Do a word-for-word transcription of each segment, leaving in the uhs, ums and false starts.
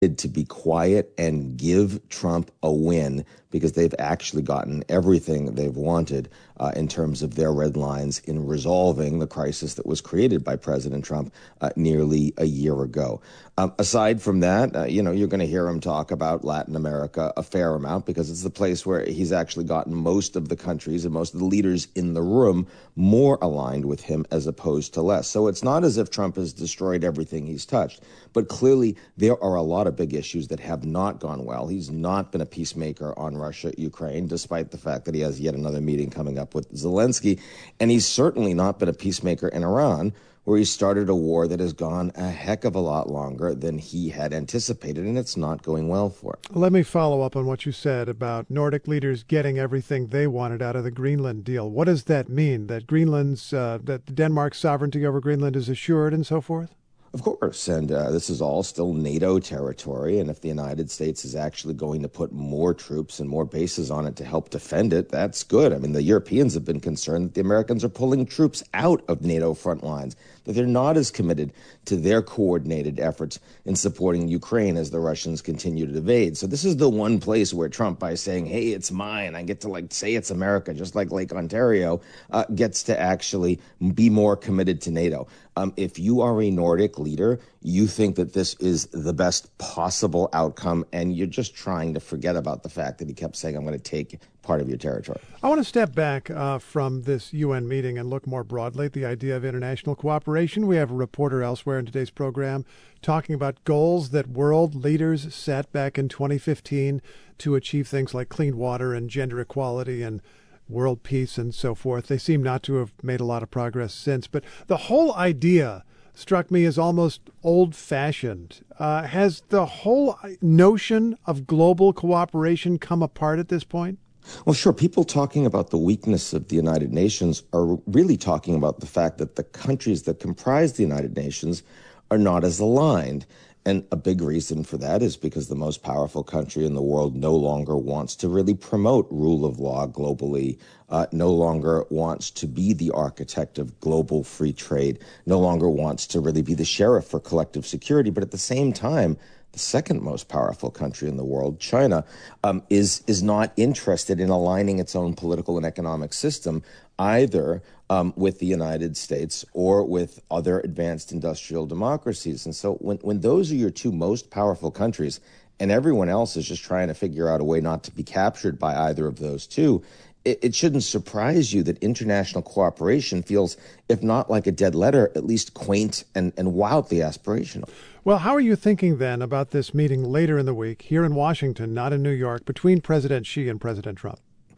to be quiet and give Trump a win because they've actually gotten everything they've wanted uh, in terms of their red lines in resolving the crisis that was created by President Trump uh, nearly a year ago. Um, aside from that, uh, you know, you're going to hear him talk about Latin America a fair amount because it's the place where he's actually gotten most of the countries and most of the leaders in the room more aligned with him as opposed to less. So it's not as if Trump has destroyed everything he's touched, but clearly there are a lot of big issues that have not gone well. He's not been a peacemaker on Russia, Ukraine, despite the fact that he has yet another meeting coming up with Zelensky. And he's certainly not been a peacemaker in Iran, where he started a war that has gone a heck of a lot longer than he had anticipated, and it's not going well for him. Let me follow up on what you said about Nordic leaders getting everything they wanted out of the Greenland deal. What does that mean? That Greenland's, uh, that Denmark's sovereignty over Greenland is assured and so forth? Of course, and uh, this is all still NATO territory, and if the United States is actually going to put more troops and more bases on it to help defend it, that's good. I mean, the Europeans have been concerned that the Americans are pulling troops out of NATO front lines, that they're not as committed to their coordinated efforts in supporting Ukraine as the Russians continue to invade. So this is the one place where Trump, by saying, hey, it's mine, I get to like say it's America, just like Lake Ontario, uh, gets to actually be more committed to NATO. Um, if you are a Nordic leader, you think that this is the best possible outcome, and you're just trying to forget about the fact that he kept saying, I'm going to take part of your territory. I want to step back uh, from this U N meeting and look more broadly at the idea of international cooperation. We have a reporter elsewhere in today's program talking about goals that world leaders set back in twenty fifteen to achieve things like clean water and gender equality and world peace and so forth. They seem not to have made a lot of progress since. But the whole idea struck me as almost old-fashioned. Uh, has the whole notion of global cooperation come apart at this point? Well, sure. People talking about the weakness of the United Nations are really talking about the fact that the countries that comprise the United Nations are not as aligned. And a big reason for that is because the most powerful country in the world no longer wants to really promote rule of law globally, uh, no longer wants to be the architect of global free trade, no longer wants to really be the sheriff for collective security. But at the same time, the second most powerful country in the world, China, um, is is not interested in aligning its own political and economic system either um, with the United States or with other advanced industrial democracies. And so when, when those are your two most powerful countries and everyone else is just trying to figure out a way not to be captured by either of those two, it, it shouldn't surprise you that international cooperation feels, if not like a dead letter, at least quaint and, and wildly aspirational. Well, how are you thinking then about this meeting later in the week here in Washington, not in New York, between President Xi and President Trump?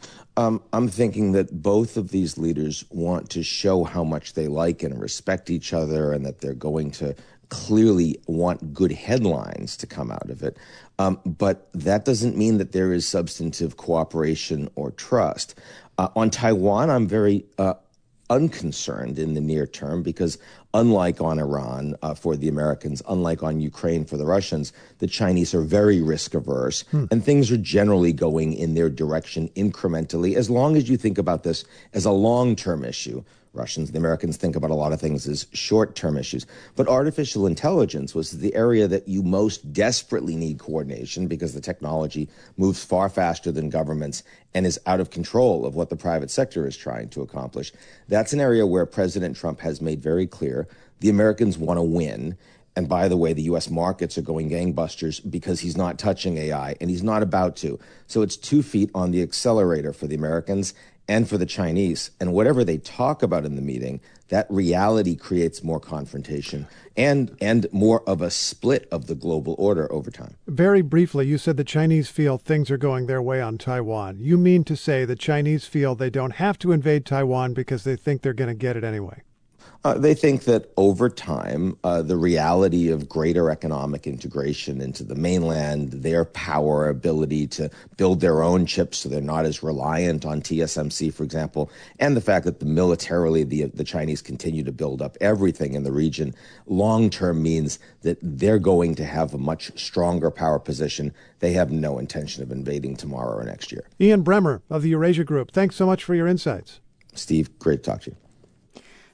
Um, I'm thinking that both of these leaders want to show how much they like and respect each other, and that they're going to clearly want good headlines to come out of it. Um, but that doesn't mean that there is substantive cooperation or trust. Uh, on Taiwan, I'm very uh, unconcerned in the near term because unlike on Iran uh, for the Americans, unlike on Ukraine for the Russians, the Chinese are very risk averse hmm. and things are generally going in their direction incrementally as long as you think about this as a long-term issue. Russians, the Americans think about a lot of things as short-term issues. But artificial intelligence was the area that you most desperately need coordination because the technology moves far faster than governments and is out of control of what the private sector is trying to accomplish. That's an area where President Trump has made very clear the Americans want to win. And by the way, the U S markets are going gangbusters because he's not touching A I, and he's not about to. So it's two feet on the accelerator for the Americans and for the Chinese. And whatever they talk about in the meeting, that reality creates more confrontation and and more of a split of the global order over time. Very briefly, you said the Chinese feel things are going their way on Taiwan. You mean to say the Chinese feel they don't have to invade Taiwan because they think they're going to get it anyway? Uh, they think that over time, uh, the reality of greater economic integration into the mainland, their power, ability to build their own chips so they're not as reliant on T S M C, for example, and the fact that the militarily the, the Chinese continue to build up everything in the region, long-term means that they're going to have a much stronger power position. They have no intention of invading tomorrow or next year. Ian Bremmer of the Eurasia Group, thanks so much for your insights. Steve, great to talk to you.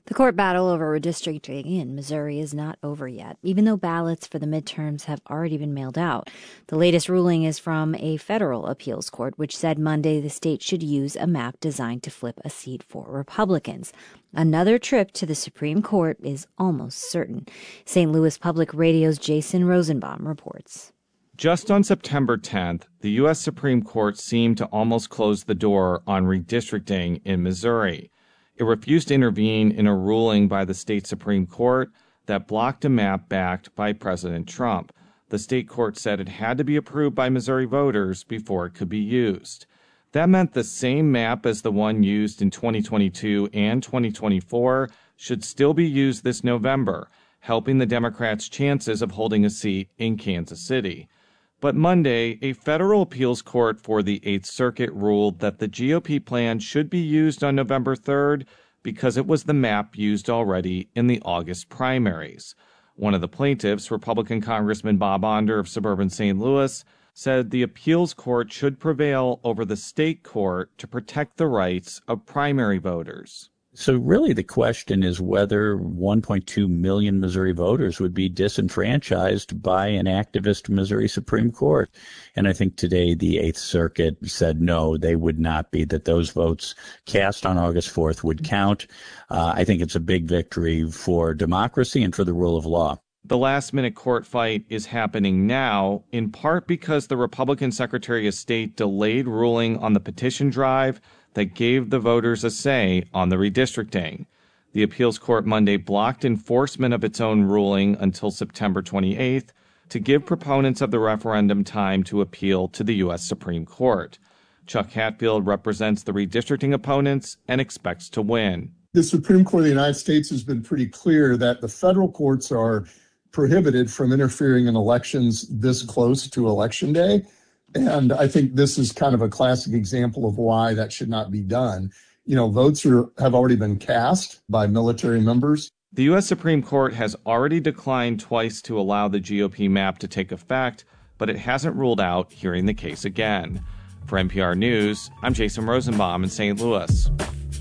The court battle over redistricting in Missouri is not over yet, even though ballots for the midterms have already been mailed out. The latest ruling is from a federal appeals court, which said Monday the state should use a map designed to flip a seat for Republicans. Another trip to the Supreme Court is almost certain. Saint Louis Public Radio's Jason Rosenbaum reports. Just on September tenth, the U S Supreme Court seemed to almost close the door on redistricting in Missouri. It refused to intervene in a ruling by the state Supreme Court that blocked a map backed by President Trump. The state court said it had to be approved by Missouri voters before it could be used. That meant the same map as the one used in twenty twenty-two and twenty twenty-four should still be used this November, helping the Democrats' chances of holding a seat in Kansas City. But Monday, a federal appeals court for the Eighth Circuit ruled that the G O P plan should be used on November third because it was the map used already in the August primaries. One of the plaintiffs, Republican Congressman Bob Onder of suburban Saint Louis, said the appeals court should prevail over the state court to protect the rights of primary voters. So really the question is whether one point two million Missouri voters would be disenfranchised by an activist Missouri Supreme Court. And I think today the Eighth Circuit said no, they would not be, that those votes cast on August fourth would count. Uh, I think it's a big victory for democracy and for the rule of law. The last-minute court fight is happening now, in part because the Republican Secretary of State delayed ruling on the petition drive that gave the voters a say on the redistricting. The appeals court Monday blocked enforcement of its own ruling until September twenty-eighth to give proponents of the referendum time to appeal to the U S Supreme Court. Chuck Hatfield represents the redistricting opponents and expects to win. The Supreme Court of the United States has been pretty clear that the federal courts are prohibited from interfering in elections this close to Election Day. And I think this is kind of a classic example of why that should not be done. You know, votes are, have already been cast by military members. The U S Supreme Court has already declined twice to allow the G O P map to take effect, but it hasn't ruled out hearing the case again. For N P R News, I'm Jason Rosenbaum in Saint Louis.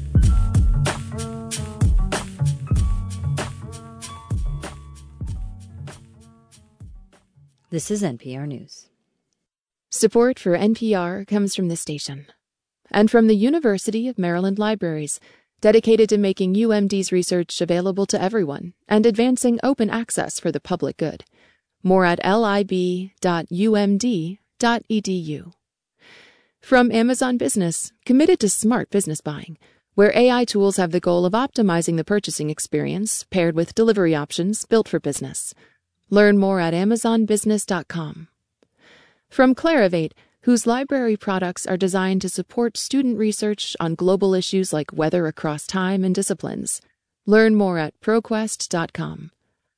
This is N P R News. Support for N P R comes from this station and from the University of Maryland Libraries, dedicated to making U M D's research available to everyone and advancing open access for the public good. More at lib dot u m d dot e d u. From Amazon Business, committed to smart business buying, where A I tools have the goal of optimizing the purchasing experience paired with delivery options built for business. Learn more at amazon business dot com. From Clarivate, whose library products are designed to support student research on global issues like weather across time and disciplines. Learn more at proquest dot com.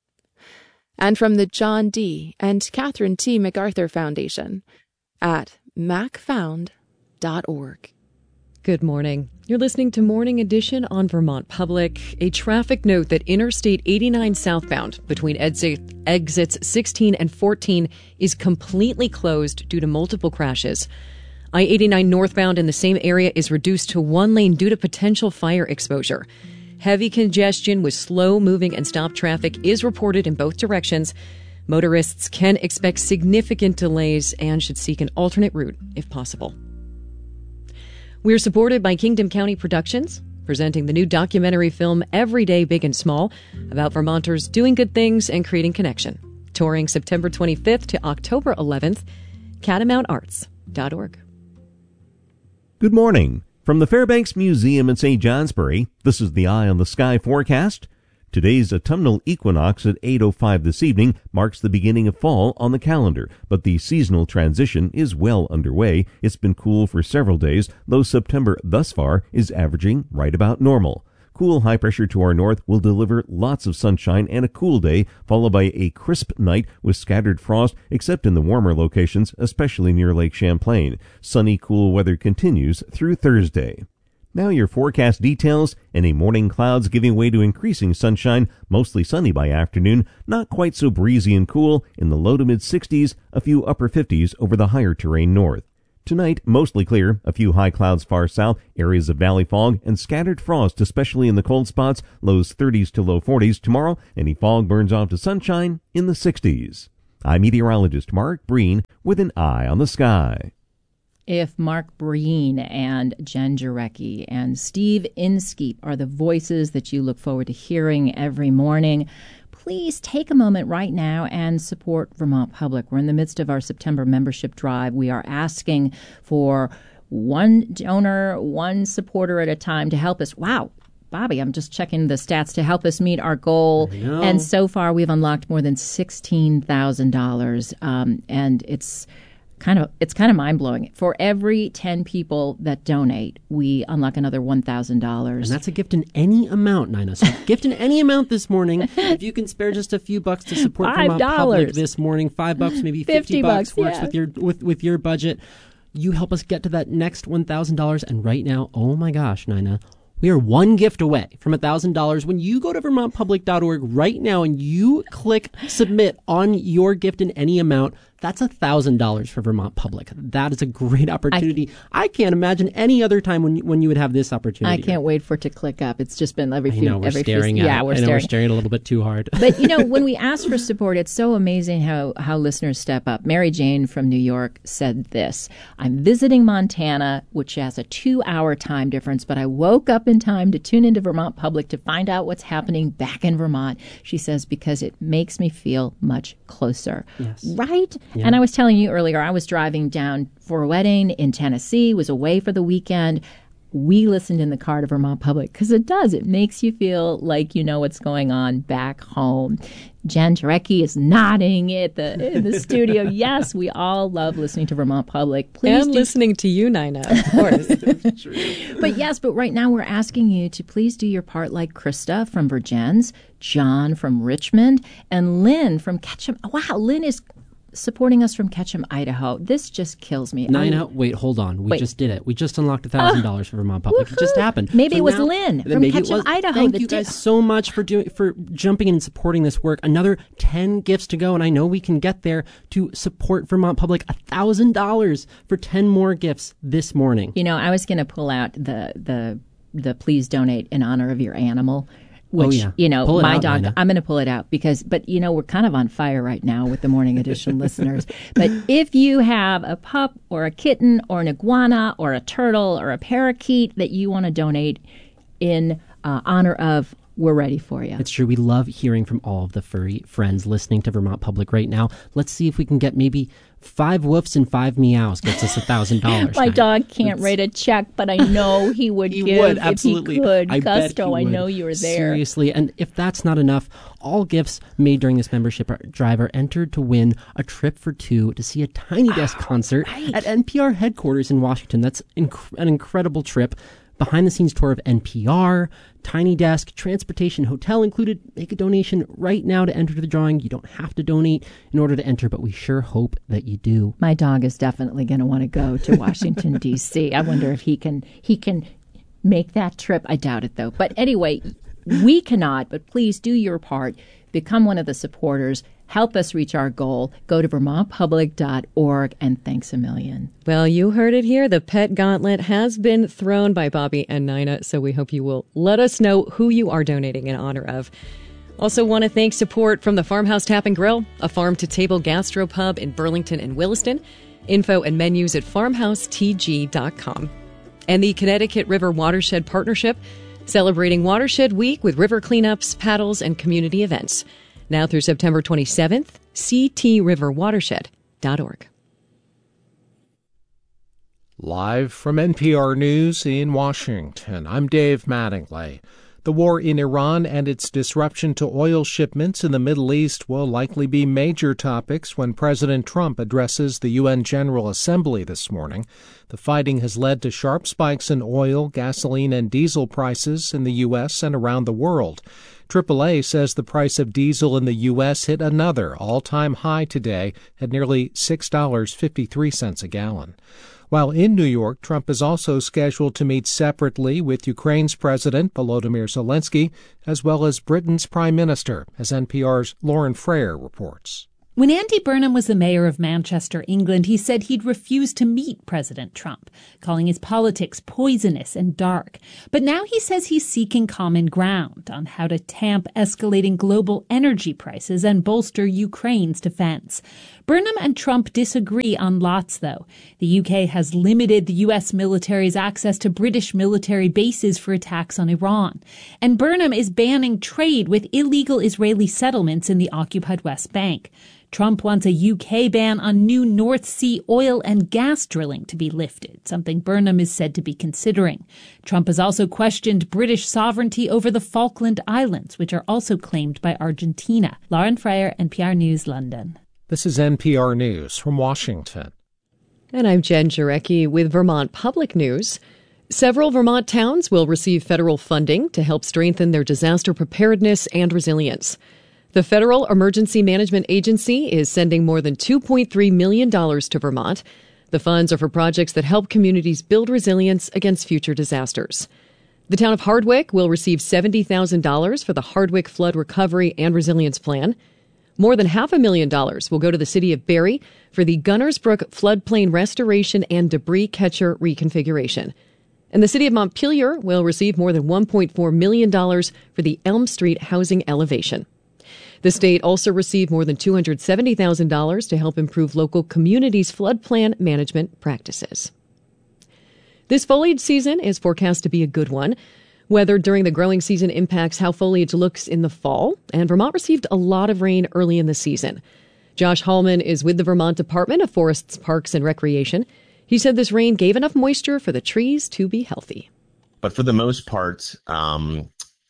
And from the John D. and Catherine T. MacArthur Foundation at mac found dot org. Good morning. You're listening to Morning Edition on Vermont Public. A traffic note that Interstate eighty-nine southbound between exit, exits sixteen and fourteen is completely closed due to multiple crashes. I eighty-nine northbound in the same area is reduced to one lane due to potential fire exposure. Heavy congestion with slow-moving and stop traffic is reported in both directions. Motorists can expect significant delays and should seek an alternate route if possible. We're supported by Kingdom County Productions, presenting the new documentary film Every Day Big and Small about Vermonters doing good things and creating connection. Touring September twenty-fifth to October eleventh, catamount arts dot org. Good morning. From the Fairbanks Museum in Saint Johnsbury, this is the Eye on the Sky forecast. Today's autumnal equinox at eight oh five this evening marks the beginning of fall on the calendar, but the seasonal transition is well underway. It's been cool for several days, though September thus far is averaging right about normal. Cool high pressure to our north will deliver lots of sunshine and a cool day, followed by a crisp night with scattered frost, except in the warmer locations, especially near Lake Champlain. Sunny, cool weather continues through Thursday. Now your forecast details. Any morning clouds giving way to increasing sunshine, mostly sunny by afternoon, not quite so breezy and cool, in the low to mid sixties, a few upper fifties over the higher terrain north. Tonight, mostly clear, a few high clouds far south, areas of valley fog, and scattered frost, especially in the cold spots, lows thirties to low forties. Tomorrow, any fog burns off to sunshine in the sixties. I'm meteorologist Mark Breen with an eye on the sky. If Mark Breen and Jen Jarecki and Steve Inskeep are the voices that you look forward to hearing every morning, please take a moment right now and support Vermont Public. We're in the midst of our September membership drive. We are asking for one donor, one supporter at a time to help us. Wow. Bobby, I'm just checking the stats to help us meet our goal. And so far, we've unlocked more than sixteen thousand dollars. Um, and it's kind of it's kind of mind-blowing. For every ten people that donate, we unlock another one thousand dollars. And that's a gift in any amount, Nina. So gift in any amount this morning. If you can spare just a few bucks to support Vermont Public this morning, five bucks, maybe fifty, fifty bucks, works yeah. with your with, with your budget. You help us get to that next one thousand dollars. And right now, oh my gosh, Nina, we are one gift away from one thousand dollars. When you go to vermont public dot org right now and you click submit on your gift in any amount, that's one thousand dollars for Vermont Public. That is a great opportunity. I, I can't imagine any other time when you, when you would have this opportunity. I can't wait for it to click up. It's just been every few... I know, we're every staring few, at Yeah, it. we're I know staring. we're staring a little bit too hard. But, you know, when we ask for support, it's so amazing how, how listeners step up. Mary Jane from New York said this: I'm visiting Montana, which has a two-hour time difference, but I woke up in time to tune into Vermont Public to find out what's happening back in Vermont. She says, because it makes me feel much closer. Yes. Right? Yeah. And I was telling you earlier, I was driving down for a wedding in Tennessee, was away for the weekend. We listened in the car to Vermont Public because it does. It makes you feel like you know what's going on back home. Jen Jarecki is nodding at the in the studio. Yes, we all love listening to Vermont Public. Please and do... listening to you, Nina, of course. But yes, but right now we're asking you to please do your part like Krista from Virgins, John from Richmond, and Lynn from Ketchum. Wow, Lynn is supporting us from Ketchum, Idaho. This just kills me. Nina, I, wait, hold on. We wait. just did it. We just unlocked one thousand dollars uh, for Vermont Public. Woohoo. It just happened. Maybe so it was now, Lynn from Ketchum, Idaho. Thank you guys did. so much for doing for jumping in and supporting this work. Another ten gifts to go, and I know we can get there to support Vermont Public. one thousand dollars for ten more gifts this morning. You know, I was going to pull out the the the please donate in honor of your animal. Which, oh, yeah. you know, pull it my out, dog, Nina. I'm going to pull it out because, but, you know, we're kind of on fire right now with the Morning Edition listeners. But if you have a pup or a kitten or an iguana or a turtle or a parakeet that you want to donate in uh, honor of, we're ready for you. It's true. We love hearing from all of the furry friends listening to Vermont Public right now. Let's see if we can get maybe five woofs and five meows gets us one thousand dollars. My dog can't That's... write a check, but I know he would he give would, absolutely. if he could. I Gusto, I know you were there. Seriously. And if that's not enough, all gifts made during this membership drive are entered to win a trip for two to see a Tiny Desk oh, concert right. at N P R headquarters in Washington. That's inc- an incredible trip. Behind-the-scenes tour of N P R, Tiny Desk, transportation, hotel included. Make a donation right now to enter the drawing. You don't have to donate in order to enter, but we sure hope that you do. My dog is definitely going to want to go to Washington, D C I wonder if he can he can make that trip. I doubt it, though. But anyway, we cannot, but please do your part. Become one of the supporters. Help us reach our goal. Go to vermont public dot org, and thanks a million. Well, you heard it here. The pet gauntlet has been thrown by Bobby and Nina, so we hope you will let us know who you are donating in honor of. Also want to thank support from the Farmhouse Tap and Grill, a farm-to-table gastropub in Burlington and Williston. Info and menus at farmhouse t g dot com. And the Connecticut River Watershed Partnership, celebrating Watershed Week with river cleanups, paddles, and community events. Now through September twenty-seventh, c t river watershed dot org. Live from N P R News in Washington, I'm Dave Mattingly. The war in Iran and its disruption to oil shipments in the Middle East will likely be major topics when President Trump addresses the U N General Assembly this morning. The fighting has led to sharp spikes in oil, gasoline, and diesel prices in the U S and around the world. triple A says the price of diesel in the U S hit another all-time high today at nearly six dollars and fifty-three cents a gallon. While in New York, Trump is also scheduled to meet separately with Ukraine's President Volodymyr Zelensky, as well as Britain's Prime Minister, as N P R's Lauren Frayer reports. When Andy Burnham was the mayor of Manchester, England, he said he'd refuse to meet President Trump, calling his politics poisonous and dark. But now he says he's seeking common ground on how to tamp escalating global energy prices and bolster Ukraine's defense. Burnham and Trump disagree on lots, though. The U K has limited the U S military's access to British military bases for attacks on Iran. And Burnham is banning trade with illegal Israeli settlements in the occupied West Bank. Trump wants a U K ban on new North Sea oil and gas drilling to be lifted, something Burnham is said to be considering. Trump has also questioned British sovereignty over the Falkland Islands, which are also claimed by Argentina. Lauren Fryer, N P R News, London. This is N P R News from Washington. And I'm Jen Jarecki with Vermont Public News. Several Vermont towns will receive federal funding to help strengthen their disaster preparedness and resilience. The Federal Emergency Management Agency is sending more than two point three million dollars to Vermont. The funds are for projects that help communities build resilience against future disasters. The town of Hardwick will receive seventy thousand dollars for the Hardwick Flood Recovery and Resilience Plan. More than half a million dollars will go to the city of Barre for the Gunnersbrook Floodplain Restoration and Debris Catcher Reconfiguration. And the city of Montpelier will receive more than one point four million dollars for the Elm Street housing elevation. The state also received more than two hundred seventy thousand dollars to help improve local communities' flood plan management practices. This foliage season is forecast to be a good one. Weather during the growing season impacts how foliage looks in the fall, and Vermont received a lot of rain early in the season. Josh Hallman is with the Vermont Department of Forests, Parks, and Recreation. He said this rain gave enough moisture for the trees to be healthy. But for the most part, um,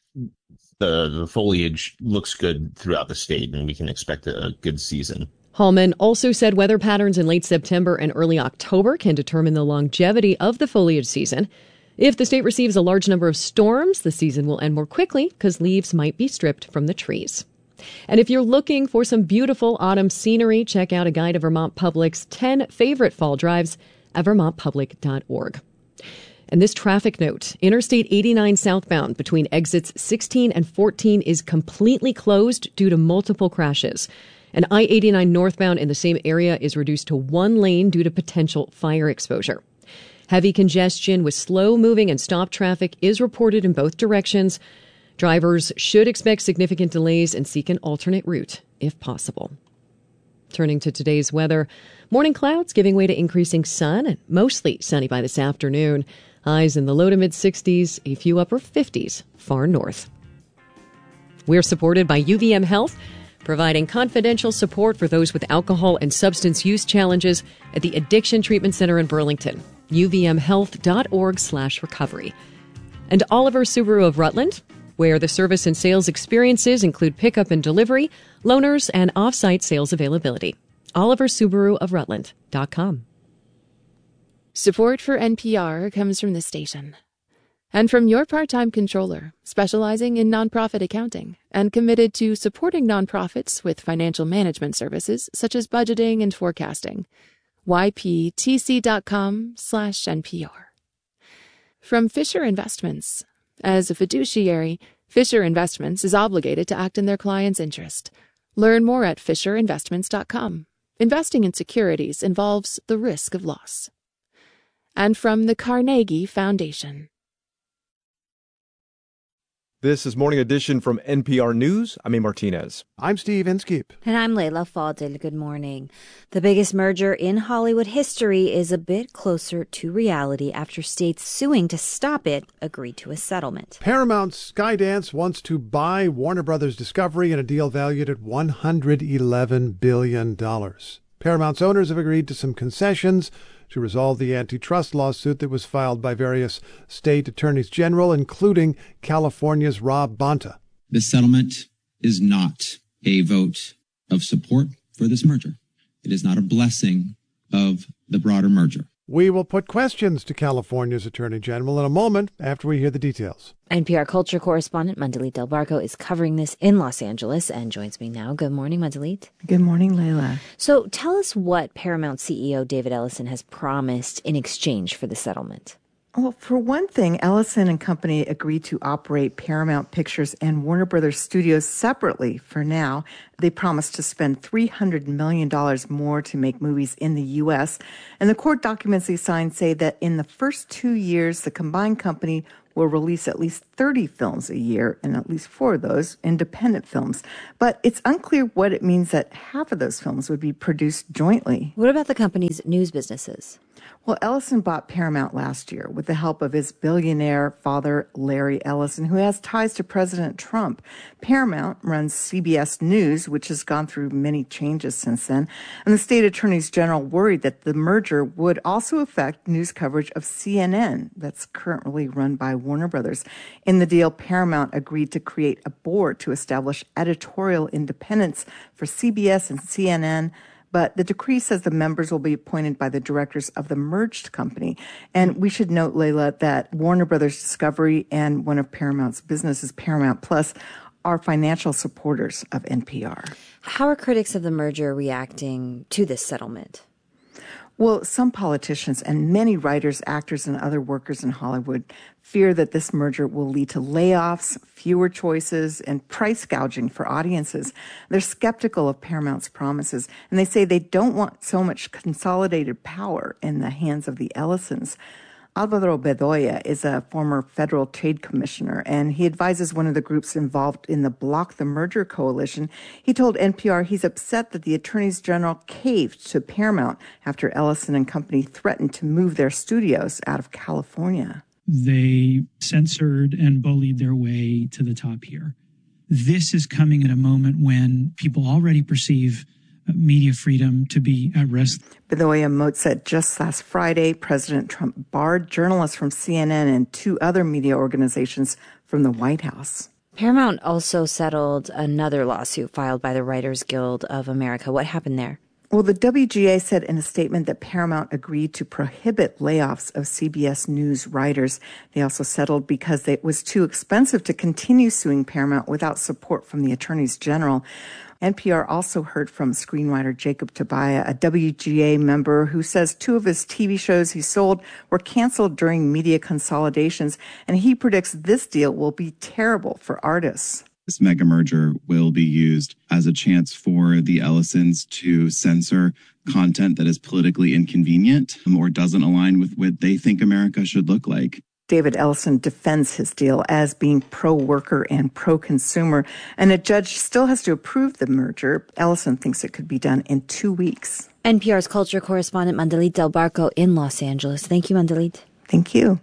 the, the foliage looks good throughout the state, and we can expect a, a good season. Hallman also said weather patterns in late September and early October can determine the longevity of the foliage season. If the state receives a large number of storms, the season will end more quickly because leaves might be stripped from the trees. And if you're looking for some beautiful autumn scenery, check out a guide to Vermont Public's ten favorite fall drives at vermont public dot org. And this traffic note, Interstate eighty-nine southbound between exits sixteen and fourteen is completely closed due to multiple crashes. And I eighty-nine northbound in the same area is reduced to one lane due to potential fire exposure. Heavy congestion with slow-moving and stop traffic is reported in both directions. Drivers should expect significant delays and seek an alternate route if possible. Turning to today's weather, morning clouds giving way to increasing sun and mostly sunny by this afternoon. Highs in the low to mid-sixties, a few upper fifties far north. We're supported by U V M Health, providing confidential support for those with alcohol and substance use challenges at the Addiction Treatment Center in Burlington. U V M health dot org slash recovery. And Oliver Subaru of Rutland, where the service and sales experiences include pickup and delivery, loaners, and off-site sales availability. Oliver Subaru of Rutland dot com. Support for N P R comes from this station and from your part-time controller, specializing in nonprofit accounting and committed to supporting nonprofits with financial management services such as budgeting and forecasting. Y P T C dot com slash N P R. From Fisher Investments. As a fiduciary, Fisher Investments is obligated to act in their client's interest. Learn more at fisher investments dot com. Investing in securities involves the risk of loss. And from the Carnegie Foundation. This is Morning Edition from N P R News. I'm A. Martinez. I'm Steve Inskeep. And I'm Layla Fadil. Good morning. The biggest merger in Hollywood history is a bit closer to reality after states suing to stop it agreed to a settlement. Paramount's Skydance wants to buy Warner Brothers Discovery in a deal valued at one hundred eleven billion dollars. Paramount's owners have agreed to some concessions to resolve the antitrust lawsuit that was filed by various state attorneys general, including California's Rob Bonta. This settlement is not a vote of support for this merger. It is not a blessing of the broader merger. We will put questions to California's Attorney General in a moment after we hear the details. N P R culture correspondent Mandalit Del Barco is covering this in Los Angeles and joins me now. Good morning, Mandalit. Good morning, Layla. So tell us what Paramount C E O David Ellison has promised in exchange for the settlement. Well, for one thing, Ellison and Company agreed to operate Paramount Pictures and Warner Brothers Studios separately for now. They promised to spend three hundred million dollars more to make movies in the U S. And the court documents they signed say that in the first two years, the combined company will release at least thirty films a year, and at least four of those independent films. But it's unclear what it means that half of those films would be produced jointly. What about the company's news businesses? Well, Ellison bought Paramount last year with the help of his billionaire father, Larry Ellison, who has ties to President Trump. Paramount runs C B S News, which has gone through many changes since then. And the state attorneys general worried that the merger would also affect news coverage of C N N, that's currently run by Warner Brothers. In the deal, Paramount agreed to create a board to establish editorial independence for C B S and C N N. But the decree says the members will be appointed by the directors of the merged company. And we should note, Layla, that Warner Brothers Discovery and one of Paramount's businesses, Paramount Plus, are financial supporters of N P R. How are critics of the merger reacting to this settlement? Well, some politicians and many writers, actors, and other workers in Hollywood fear that this merger will lead to layoffs, fewer choices, and price gouging for audiences. They're skeptical of Paramount's promises, and they say they don't want so much consolidated power in the hands of the Ellisons. Alvaro Bedoya is a former federal trade commissioner, and he advises one of the groups involved in the Block the Merger coalition. He told N P R he's upset that the attorneys general caved to Paramount after Ellison and Company threatened to move their studios out of California. They censored and bullied their way to the top here. This is coming at a moment when people already perceive media freedom to be at risk. Bedoya Moat said just last Friday, President Trump barred journalists from C N N and two other media organizations from the White House. Paramount also settled another lawsuit filed by the Writers Guild of America. What happened there? Well, the W G A said in a statement that Paramount agreed to prohibit layoffs of C B S News writers. They also settled because it was too expensive to continue suing Paramount without support from the attorneys general. N P R also heard from screenwriter Jacob Tobiah, a W G A member who says two of his T V shows he sold were canceled during media consolidations, and he predicts this deal will be terrible for artists. This mega merger will be used as a chance for the Ellisons to censor content that is politically inconvenient or doesn't align with what they think America should look like. David Ellison defends his deal as being pro-worker and pro-consumer, and a judge still has to approve the merger. Ellison thinks it could be done in two weeks. N P R's culture correspondent Mandalit Del Barco in Los Angeles. Thank you, Mandalit. Thank you.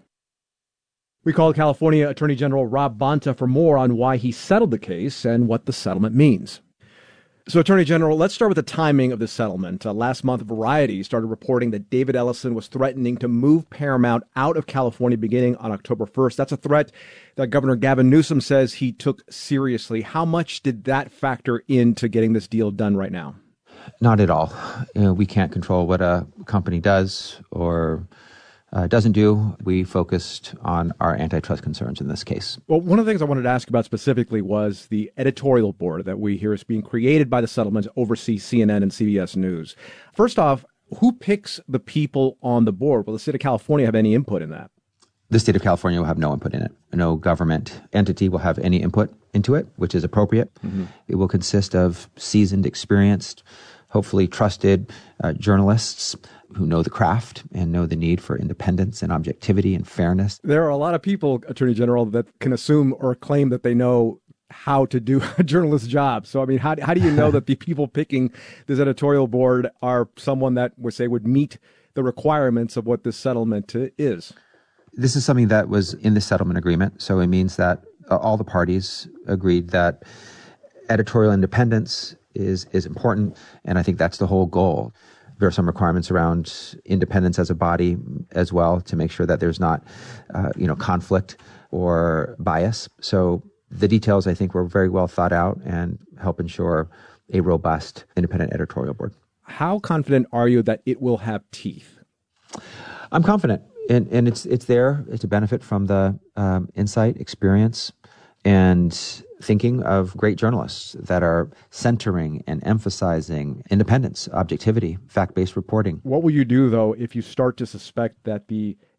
We called California Attorney General Rob Bonta for more on why he settled the case and what the settlement means. So, Attorney General, let's start with the timing of the settlement. Uh, last month, Variety started reporting that David Ellison was threatening to move Paramount out of California beginning on October first. That's a threat that Governor Gavin Newsom says he took seriously. How much did that factor into getting this deal done right now? Not at all. You know, we can't control what a company does or Uh, doesn't do. We focused on our antitrust concerns in this case. Well, one of the things I wanted to ask about specifically was the editorial board that we hear is being created by the settlement to oversee C N N and C B S News. First off, who picks the people on the board? Will the state of California have any input in that? The state of California will have no input in it. No government entity will have any input into it, which is appropriate. Mm-hmm. It will consist of seasoned, experienced, hopefully trusted uh, journalists who know the craft and know the need for independence and objectivity and fairness. There are a lot of people, Attorney General, that can assume or claim that they know how to do a journalist's job. So, I mean, how, how do you know that the people picking this editorial board are someone that would say would meet the requirements of what this settlement is? This is something that was in the settlement agreement. So it means that uh, all the parties agreed that editorial independence is is important. And I think that's the whole goal. There are some requirements around independence as a body as well to make sure that there's not, uh, you know, conflict or bias. So the details, I think, were very well thought out and help ensure a robust independent editorial board. How confident are you that it will have teeth? I'm confident, and, and it's it's there. It's a benefit from the um, insight, experience, and thinking of great journalists that are centering and emphasizing independence, objectivity, fact-based reporting. What will you do, though, if you start to suspect that the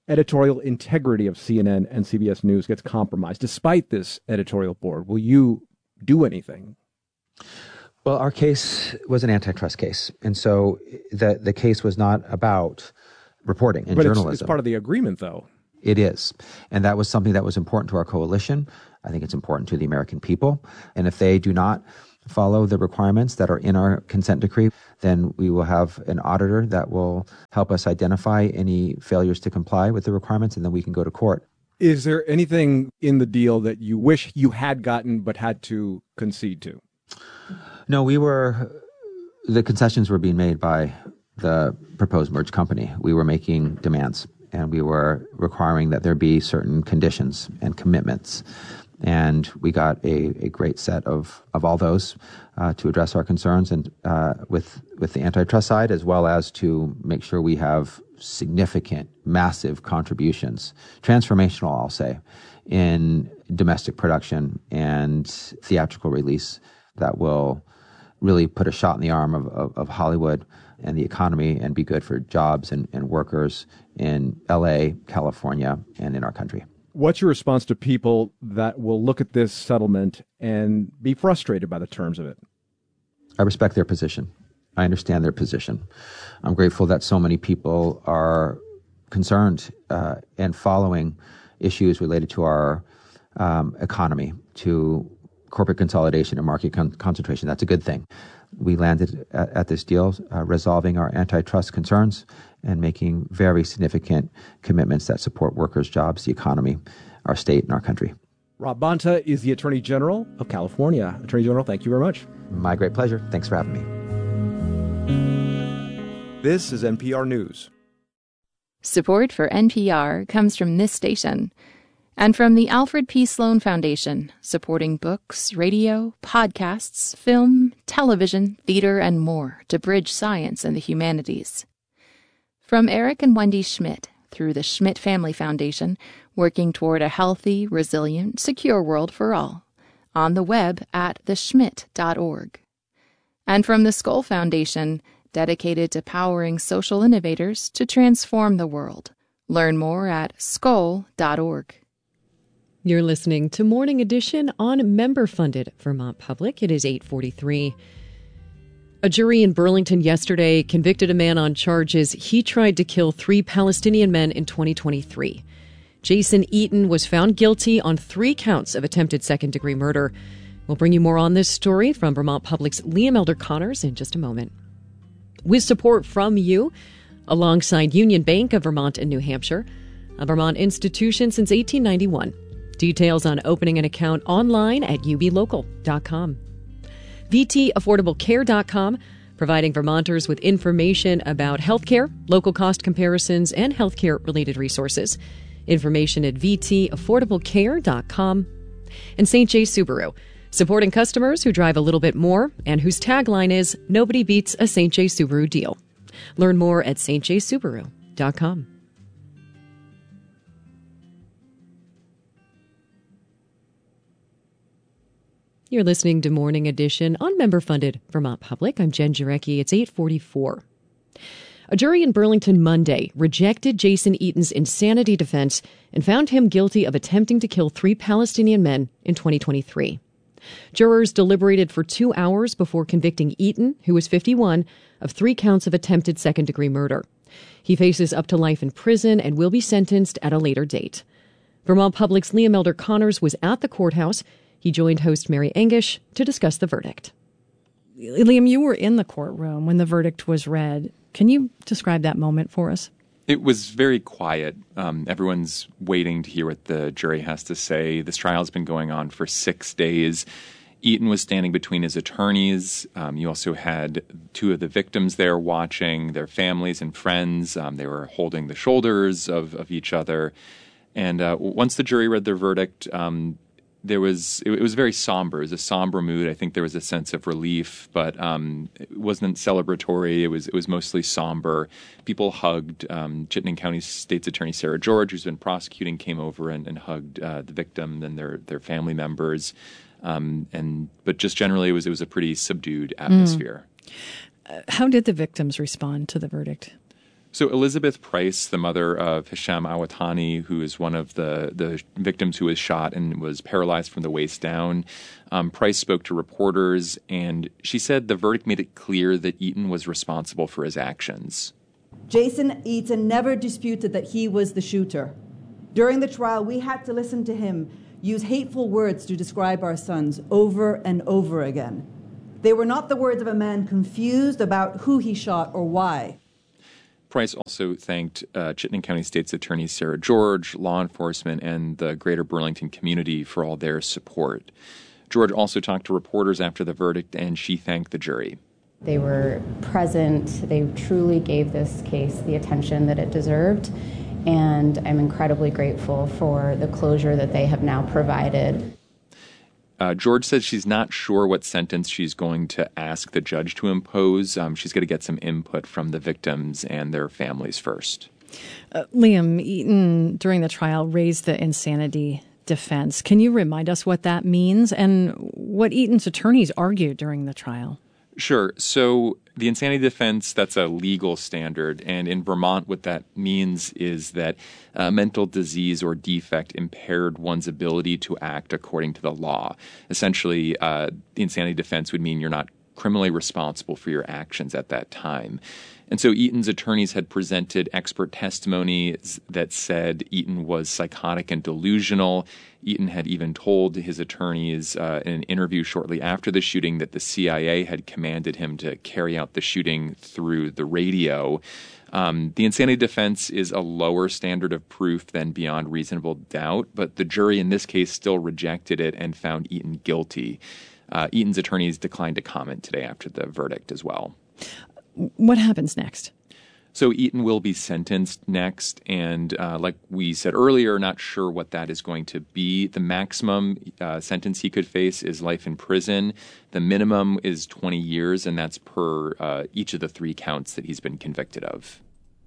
editorial integrity of C N N and C B S News gets compromised, despite this editorial board, will you do anything? Well, our case was an antitrust case, and so the the case was not about reporting and but journalism. It's, it's part of the agreement, though. It is, and that was something that was important to our coalition. I think it's important to the American people, and if they do not follow the requirements that are in our consent decree, then we will have an auditor that will help us identify any failures to comply with the requirements, and then we can go to court. Is there anything in the deal that you wish you had gotten but had to concede to? No, we were, the concessions were being made by the proposed merged company. We were making demands, and we were requiring that there be certain conditions and commitments. And we got a, a great set of, of all those uh, to address our concerns and uh, with with the antitrust side, as well as to make sure we have significant, massive contributions, transformational, I'll say, in domestic production and theatrical release that will really put a shot in the arm of, of, of Hollywood and the economy and be good for jobs and, and workers in L A, California, and in our country. What's your response to people that will look at this settlement and be frustrated by the terms of it? I respect their position. I understand their position. I'm grateful that so many people are concerned uh, and following issues related to our um, economy, to corporate consolidation and market con- concentration. That's a good thing. We landed at, at this deal uh, resolving our antitrust concerns and making very significant commitments that support workers, jobs, the economy, our state, and our country. Rob Bonta is the Attorney General of California. Attorney General, thank you very much. My great pleasure. Thanks for having me. This is N P R News. Support for N P R comes from this station and from the Alfred P. Sloan Foundation, supporting books, radio, podcasts, film, television, theater, and more to bridge science and the humanities. From Eric and Wendy Schmidt, through the Schmidt Family Foundation, working toward a healthy, resilient, secure world for all, on the web at the schmidt dot org. And from the Skoll Foundation, dedicated to powering social innovators to transform the world. Learn more at skoll dot org. You're listening to Morning Edition on member-funded Vermont Public. It is eight forty-three. A jury in Burlington yesterday convicted a man on charges he tried to kill three Palestinian men in twenty twenty-three. Jason Eaton was found guilty on three counts of attempted second-degree murder. We'll bring you more on this story from Vermont Public's Liam Elder Connors in just a moment. With support from you, alongside Union Bank of Vermont and New Hampshire, a Vermont institution since eighteen ninety-one. Details on opening an account online at u b local dot com. v t affordable care dot com, providing Vermonters with information about healthcare, local cost comparisons, and healthcare-related resources. Information at v t affordable care dot com. And Saint Jay Subaru, supporting customers who drive a little bit more and whose tagline is, nobody beats a Saint Jay Subaru deal. Learn more at st j subaru dot com. You're listening to Morning Edition on member-funded Vermont Public. I'm Jen Jarecki. It's eight forty-four. A jury in Burlington Monday rejected Jason Eaton's insanity defense and found him guilty of attempting to kill three Palestinian men in twenty twenty-three. Jurors deliberated for two hours before convicting Eaton, who was fifty-one, of three counts of attempted second-degree murder. He faces up to life in prison and will be sentenced at a later date. Vermont Public's Liam Elder Connors was at the courthouse. He joined host Mary Engish to discuss the verdict. Liam, you were in the courtroom when the verdict was read. Can you describe that moment for us? It was very quiet. Um, everyone's waiting to hear what the jury has to say. This trial's been going on for six days. Eaton was standing between his attorneys. Um, you also had two of the victims there watching, their families and friends. Um, they were holding the shoulders of, of each other. And uh, once the jury read their verdict, um, There was it was very somber. It was a somber mood. I think there was a sense of relief, but um, it wasn't celebratory. It was it was mostly somber. People hugged. Um, Chittenden County State's Attorney Sarah George, who's been prosecuting, came over and, and hugged uh, the victim and their their family members. Um, and but just generally, it was it was a pretty subdued atmosphere. Mm. Uh, how did the victims respond to the verdict? So Elizabeth Price, the mother of Hisham Awatani, who is one of the, the victims who was shot and was paralyzed from the waist down, um, Price spoke to reporters, and she said the verdict made it clear that Eaton was responsible for his actions. Jason Eaton never disputed that he was the shooter. During the trial, we had to listen to him use hateful words to describe our sons over and over again. They were not the words of a man confused about who he shot or why. Price also thanked uh, Chittenden County State's Attorney Sarah George, law enforcement, and the greater Burlington community for all their support. George also talked to reporters after the verdict, and she thanked the jury. They were present. They truly gave this case the attention that it deserved, and I'm incredibly grateful for the closure that they have now provided. Uh, George says she's not sure what sentence she's going to ask the judge to impose. Um, she's going to get some input from the victims and their families first. Uh, Liam, Eaton, during the trial, raised the insanity defense. Can you remind us what that means and what Eaton's attorneys argued during the trial? Sure. So the insanity defense, that's a legal standard. And in Vermont, what that means is that uh, mental disease or defect impaired one's ability to act according to the law. Essentially, uh, the insanity defense would mean you're not criminally responsible for your actions at that time. And so Eaton's attorneys had presented expert testimony that said Eaton was psychotic and delusional. Eaton had even told his attorneys uh, in an interview shortly after the shooting that the C I A had commanded him to carry out the shooting through the radio. Um, the insanity defense is a lower standard of proof than beyond reasonable doubt, but the jury in this case still rejected it and found Eaton guilty. Uh, Eaton's attorneys declined to comment today after the verdict as well. What happens next? So Eaton will be sentenced next, and uh, like we said earlier, not sure what that is going to be. The maximum uh, sentence he could face is life in prison. The minimum is twenty years, and that's per uh, each of the three counts that he's been convicted of.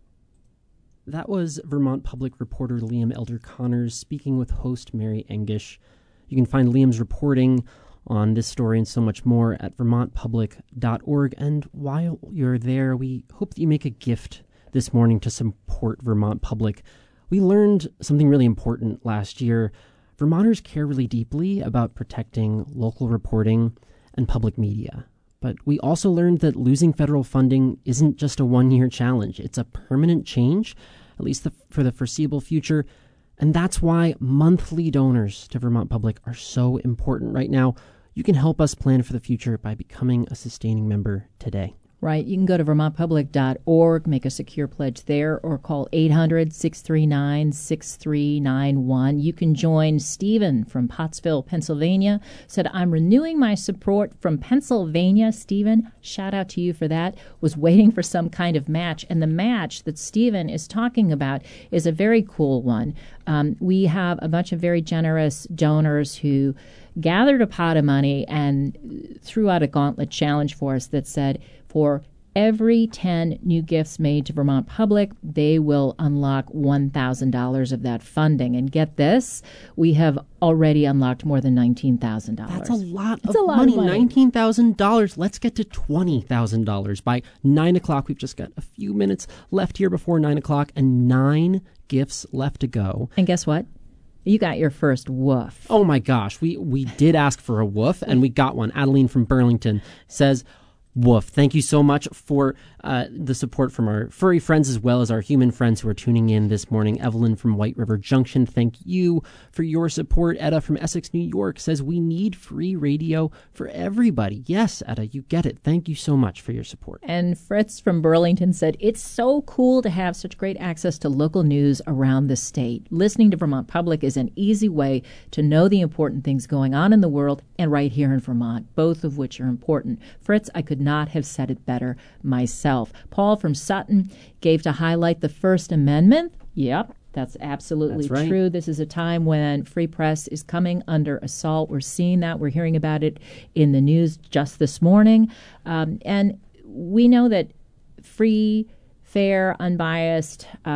That was Vermont Public reporter Liam Elder Connors speaking with host Mary Engish. You can find Liam's reporting on this story and so much more at vermont public dot org. And while you're there, we hope that you make a gift this morning to support Vermont Public. We learned something really important last year. Vermonters care really deeply about protecting local reporting and public media. But we also learned that losing federal funding isn't just a one-year challenge. It's a permanent change, at least the, for the foreseeable future. And that's why monthly donors to Vermont Public are so important right now. You can help us plan for the future by becoming a sustaining member today. Right. You can go to vermont public dot org, make a secure pledge there, or call eight hundred, six three nine, six three nine one. You can join Stephen from Pottsville, Pennsylvania. Said, I'm renewing my support from Pennsylvania. Stephen, shout out to you for that. Was waiting for some kind of match. And the match that Stephen is talking about is a very cool one. Um, we have a bunch of very generous donors who gathered a pot of money and threw out a gauntlet challenge for us that said, for every ten new gifts made to Vermont Public, they will unlock one thousand dollars of that funding. And get this, we have already unlocked more than nineteen thousand dollars. That's a lot it's of a lot money, of money. nineteen thousand dollars. Let's get to twenty thousand dollars. By nine o'clock, we've just got a few minutes left here before nine o'clock and nine gifts left to go. And guess what? You got your first woof. Oh, my gosh. We, we did ask for a woof, and we got one. Adeline from Burlington says, woof. Thank you so much for uh, the support from our furry friends as well as our human friends who are tuning in this morning. Evelyn from White River Junction, thank you for your support. Etta from Essex, New York says we need free radio for everybody. Yes, Etta, you get it. Thank you so much for your support. And Fritz from Burlington said, it's so cool to have such great access to local news around the state. Listening to Vermont Public is an easy way to know the important things going on in the world and right here in Vermont, both of which are important. Fritz, I could not have said it better myself. Paul from Sutton gave to highlight the First Amendment. Yep, that's absolutely That's right. true. This is a time when free press is coming under assault. We're seeing that. We're hearing about it in the news just this morning. Um, and we know that free, fair, unbiased uh,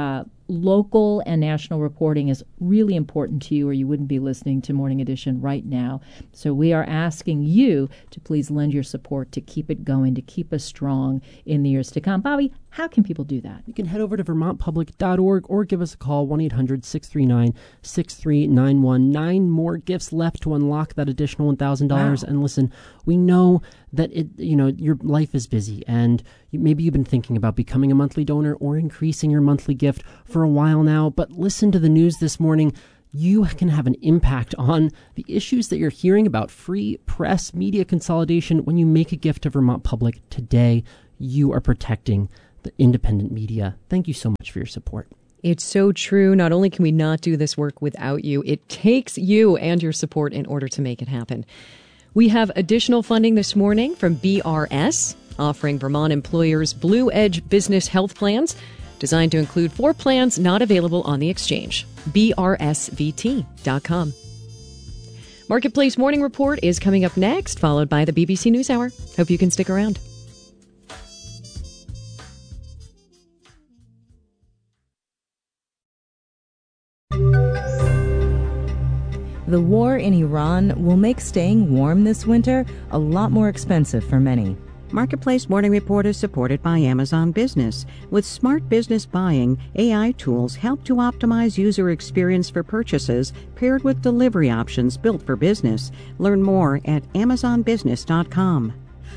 local and national reporting is really important to you, or you wouldn't be listening to Morning Edition right now. So we are asking you to please lend your support to keep it going, to keep us strong in the years to come. Bobby, how can people do that? You can head over to vermont public dot org or give us a call, one eight hundred six three nine six three nine one. Nine more gifts left to unlock that additional one thousand dollars. Wow. And listen, we know that it, you know, your life is busy, and maybe you've been thinking about becoming a monthly donor or increasing your monthly gift for a while now, but listen to the news this morning. You can have an impact on the issues that you're hearing about free press, media consolidation. When you make a gift to Vermont Public today, you are protecting the independent media. Thank you so much for your support. It's so true. Not only can we not do this work without you, it takes you and your support in order to make it happen. We have additional funding this morning from B R S, offering Vermont employers Blue Edge business health plans designed to include four plans not available on the exchange. B R S V T dot com. Marketplace Morning Report is coming up next, followed by the B B C NewsHour. Hope you can stick around. The war in Iran will make staying warm this winter a lot more expensive for many. Marketplace Morning Report is supported by Amazon Business. With smart business buying, A I tools help to optimize user experience for purchases paired with delivery options built for business. Learn more at amazon business dot com.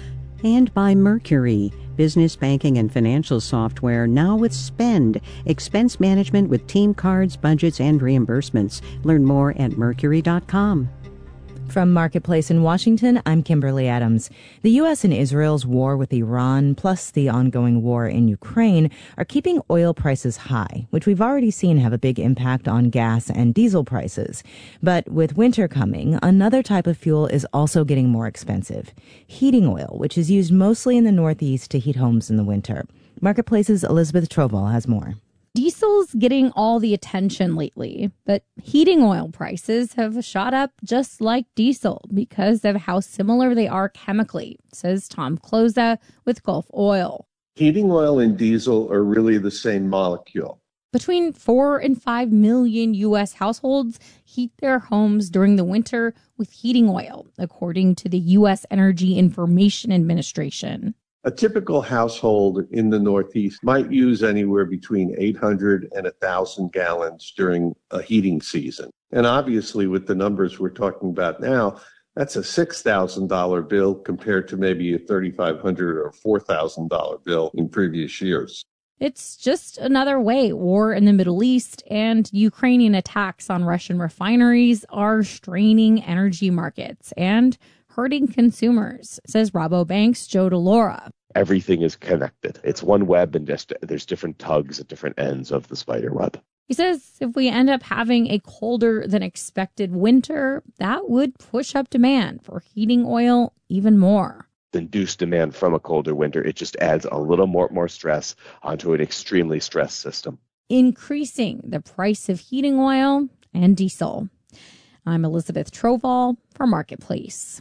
And by Mercury, business banking and financial software now with Spend, expense management with team cards, budgets, and reimbursements. Learn more at mercury dot com. From Marketplace in Washington, I'm Kimberly Adams. The U S and Israel's war with Iran, plus the ongoing war in Ukraine, are keeping oil prices high, which we've already seen have a big impact on gas and diesel prices. But with winter coming, another type of fuel is also getting more expensive: heating oil, which is used mostly in the Northeast to heat homes in the winter. Marketplace's Elizabeth Troval has more. Diesel's getting all the attention lately, but heating oil prices have shot up just like diesel because of how similar they are chemically, says Tom Kloza with Gulf Oil. Heating oil and diesel are really the same molecule. Between four and five million U S households heat their homes during the winter with heating oil, according to the U S Energy Information Administration. A typical household in the Northeast might use anywhere between eight hundred and one thousand gallons during a heating season. And obviously, with the numbers we're talking about now, that's a six thousand dollars bill compared to maybe a three thousand five hundred dollars or four thousand dollars bill in previous years. It's just another way war in the Middle East and Ukrainian attacks on Russian refineries are straining energy markets and hurting consumers, says Rabobank's Joe DeLaura. Everything is connected. It's one web, and just there's different tugs at different ends of the spider web. He says if we end up having a colder than expected winter, that would push up demand for heating oil even more. The induced demand from a colder winter, it just adds a little more, more stress onto an extremely stressed system, increasing the price of heating oil and diesel. I'm Elizabeth Troval for Marketplace.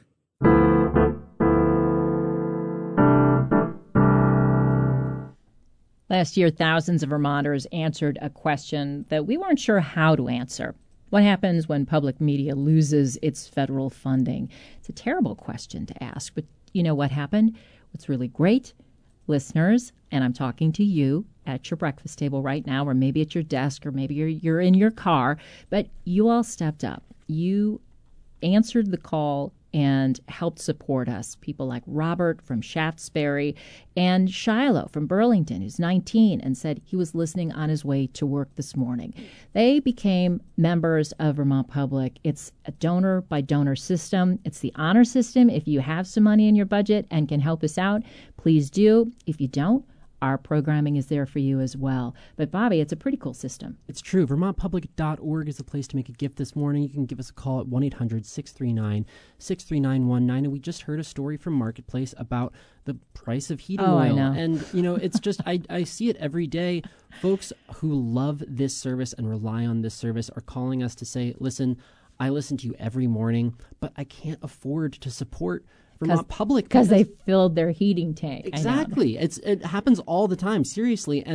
Last year, thousands of Vermonters answered a question that we weren't sure how to answer. What happens when public media loses its federal funding? It's a terrible question to ask, but you know what happened? What's really great, listeners, and I'm talking to you at your breakfast table right now, or maybe at your desk, or maybe you're, you're in your car, but you all stepped up. You answered the call and helped support us. People like Robert from Shaftesbury and Shiloh from Burlington, who's nineteen, and said he was listening on his way to work this morning. They became members of Vermont Public. It's a donor by donor system. It's the honor system. If you have some money in your budget and can help us out, please do. If you don't, our programming is there for you as well. But Bobby, it's a pretty cool system. It's true. vermont public dot org is the place to make a gift this morning. You can give us a call at one eight hundred six three nine six three nine one nine. And we just heard a story from Marketplace about the price of heating oh, oil. I know. And, you know, it's just, I, I see it every day. Folks who love this service and rely on this service are calling us to say, listen, I listen to you every morning, but I can't afford to support Vermont Public because they filled their heating tank. Exactly. It's it happens all the time, seriously. And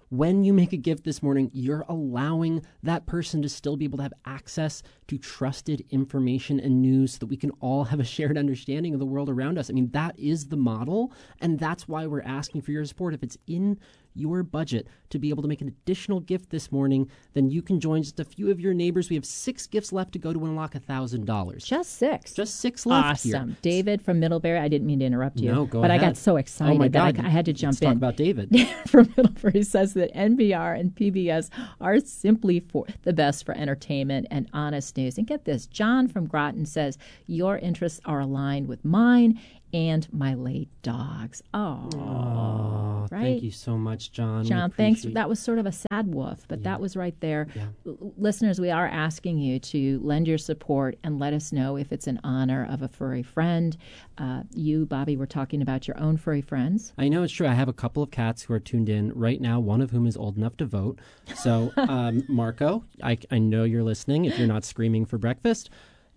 when you make a gift this morning, you're allowing that person to still be able to have access to trusted information and news so that we can all have a shared understanding of the world around us. I mean, that is the model, and that's why we're asking for your support. If it's in your budget to be able to make an additional gift this morning, then you can join just a few of your neighbors. We have six gifts left to go to unlock one thousand dollars. Just six? Just six left awesome. here. David from Middlebury, I didn't mean to interrupt you, no, go but ahead. I got so excited oh my that God. I, I had to jump Let's in. talk about David. From Middlebury says that N P R and P B S are simply for the best for entertainment and honest news. And get this, John from Groton says, your interests are aligned with mine and my late dog's. Oh, oh right? Thank you so much, John. John, thanks. That was sort of a sad woof, but yeah. that was right there. Yeah. L- listeners, we are asking you to lend your support and let us know if it's in honor of a furry friend. Uh, you, Bobby, were talking about your own furry friends. I know it's true. I have a couple of cats who are tuned in right now, one of whom is old enough to vote. So, um, Marco, I, I know you're listening. If you're not screaming for breakfast,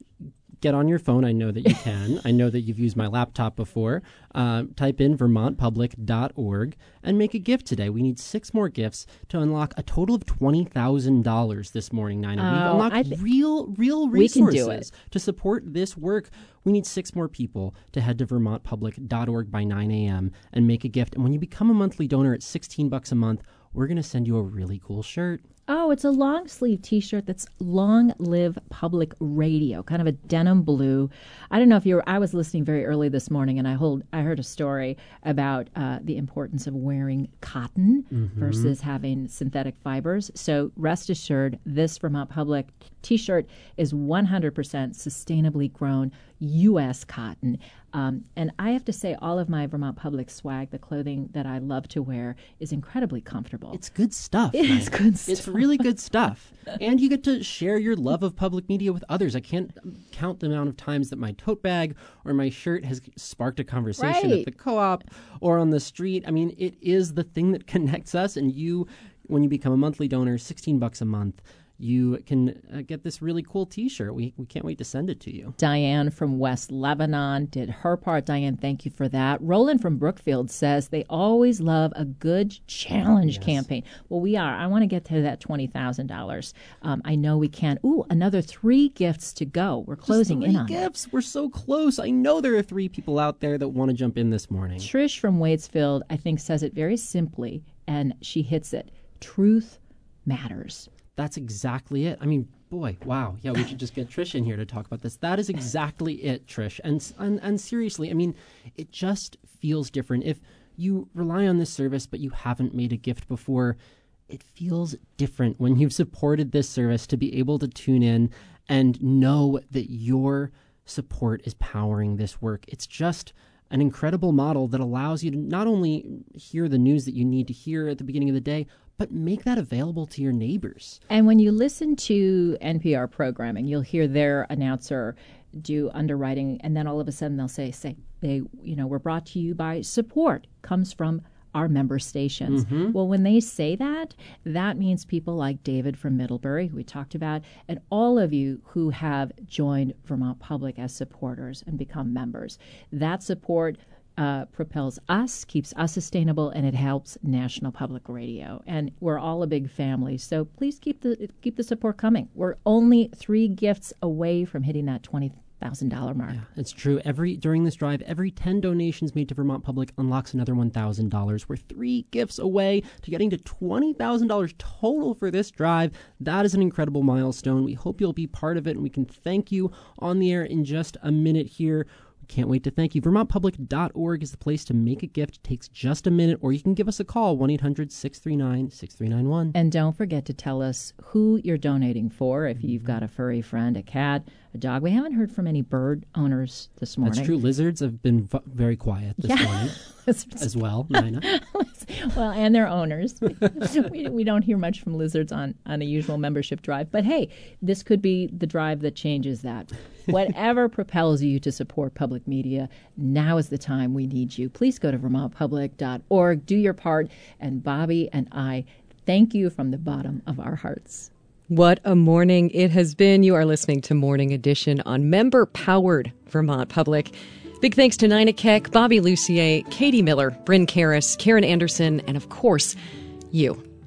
get on your phone. I know that you can. I know that you've used my laptop before. Uh, type in vermont public dot org and make a gift today. We need six more gifts to unlock a total of twenty thousand dollars this morning, Nina. Oh, We've unlocked th- real, real we can resources do it. to support this work. We need six more people to head to vermont public dot org by nine a.m. and make a gift. And when you become a monthly donor at sixteen bucks a month, we're going to send you a really cool shirt. Oh, it's a long sleeve T-shirt that's Long Live Public Radio, kind of a denim blue. I don't know if you were, I was listening very early this morning, and I hold, I heard a story about uh, the importance of wearing cotton mm-hmm. versus having synthetic fibers. So rest assured, this Vermont Public T-shirt is one hundred percent sustainably grown U S cotton. Um, and I have to say, all of my Vermont Public swag, the clothing that I love to wear, is incredibly comfortable. It's good stuff. It is good stuff. It's really good stuff. And you get to share your love of public media with others. I can't count the amount of times that my tote bag or my shirt has sparked a conversation right. at the co-op or on the street. I mean, it is the thing that connects us. And you, when you become a monthly donor, sixteen bucks a month, you can uh, get this really cool T-shirt. We we can't wait to send it to you. Diane from West Lebanon did her part. Diane, thank you for that. Roland from Brookfield says they always love a good challenge yes. campaign. Well, we are. I want to get to that twenty thousand dollars. Um, I know we can. Ooh, another three gifts to go. We're closing Just three in on gifts. It. We're so close. I know there are three people out there that want to jump in this morning. Trish from Waitsfield, I think, says it very simply, and she hits it. Truth matters. That's exactly it. I mean, boy, wow. Yeah, we should just get Trish in here to talk about this. That is exactly it, Trish. And, and and seriously, I mean, it just feels different. If you rely on this service, but you haven't made a gift before, it feels different when you've supported this service to be able to tune in and know that your support is powering this work. It's just an incredible model that allows you to not only hear the news that you need to hear at the beginning of the day, but make that available to your neighbors. And when you listen to N P R programming, you'll hear their announcer do underwriting, and then all of a sudden they'll say, say they, you know, we're brought to you by support comes from our member stations. Mm-hmm. Well, when they say that, that means people like David from Middlebury, who we talked about, and all of you who have joined Vermont Public as supporters and become members. That support Uh, propels us, keeps us sustainable, and it helps National Public Radio. And we're all a big family, so please keep the keep the support coming. We're only three gifts away from hitting that twenty thousand dollars mark. Yeah, it's true. Every during this drive, every ten donations made to Vermont Public unlocks another one thousand dollars. We're three gifts away to getting to twenty thousand dollars total for this drive. That is an incredible milestone. We hope you'll be part of it, and we can thank you on the air in just a minute here. Can't wait to thank you. vermont public dot org is the place to make a gift. It takes just a minute, or you can give us a call, one eight hundred six three nine six three nine one. And don't forget to tell us who you're donating for. If you've got a furry friend, a cat, a dog. We haven't heard from any bird owners this morning. That's true. Lizards have been v- very quiet this yeah. morning as well, Nina. Well, and their owners. we, we don't hear much from lizards on, on a usual membership drive. But hey, this could be the drive that changes that. Whatever propels you to support public media, now is the time we need you. Please go to vermont public dot org, do your part, and Bobby and I thank you from the bottom of our hearts. What a morning it has been. You are listening to Morning Edition on member-powered Vermont Public. Big thanks to Nina Keck, Bobby Lucier, Katie Miller, Bryn Karras, Karen Anderson, and of course, you.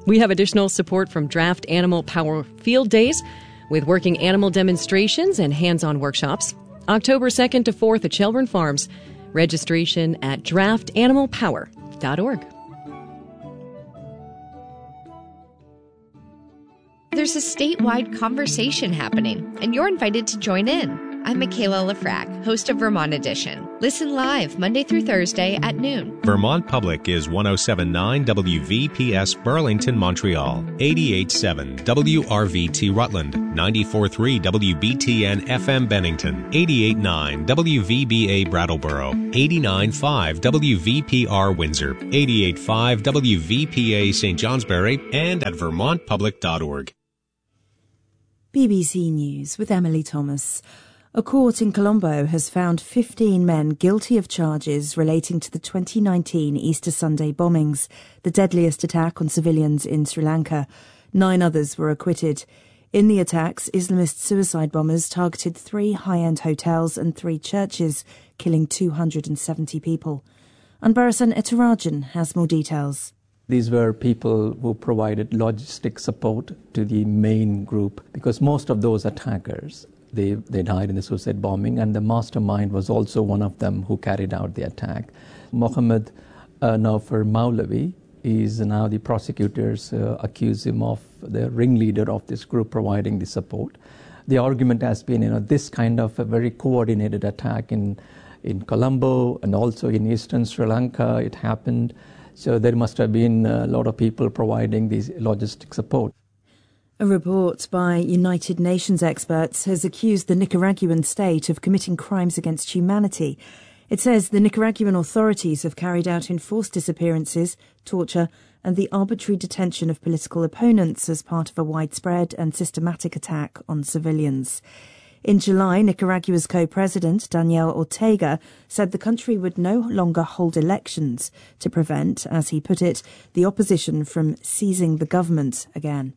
We have additional support from Draft Animal Power Field Days with working animal demonstrations and hands-on workshops. October second to fourth at Shelburne Farms. Registration at draft animal power dot org. There's a statewide conversation happening, and you're invited to join in. I'm Michaela Lafrac, host of Vermont Edition. Listen live Monday through Thursday at noon. Vermont Public is one oh seven point nine W V P S Burlington, Montreal, eighty-eight point seven W R V T Rutland, ninety-four point three W B T N F M Bennington, eighty-eight point nine W V B A Brattleboro, eighty-nine point five W V P R Windsor, eighty-eight point five W V P A Saint Johnsbury, and at vermont public dot org. B B C News with Emily Thomas. A court in Colombo has found fifteen men guilty of charges relating to the twenty nineteen Easter Sunday bombings, the deadliest attack on civilians in Sri Lanka. Nine others were acquitted. In the attacks, Islamist suicide bombers targeted three high-end hotels and three churches, killing two hundred seventy people. Anbarasan Etarajan has more details. These were people who provided logistic support to the main group, because most of those attackers, They, they died in the suicide bombing, and the mastermind was also one of them who carried out the attack. Mohammed uh, Naufar Maulavi is now the prosecutors uh, accuse him of the ringleader of this group providing the support. The argument has been, you know, this kind of a very coordinated attack in, in Colombo and also in eastern Sri Lanka, it happened. So there must have been a lot of people providing these logistic support. A report by United Nations experts has accused the Nicaraguan state of committing crimes against humanity. It says the Nicaraguan authorities have carried out enforced disappearances, torture, and the arbitrary detention of political opponents as part of a widespread and systematic attack on civilians. In July, Nicaragua's co-president, Daniel Ortega, said the country would no longer hold elections to prevent, as he put it, the opposition from seizing the government again.